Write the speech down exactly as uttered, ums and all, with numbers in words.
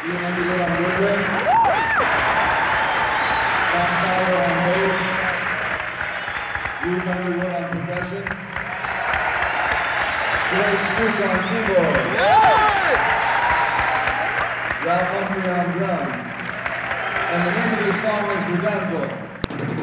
Ian Underwood on woodwind. Tom Fowler on bass. Ruth Underwood on percussion. Greg Snook on keyboard. Ralph Humphrey on drums. And the name of the song is Redemptor.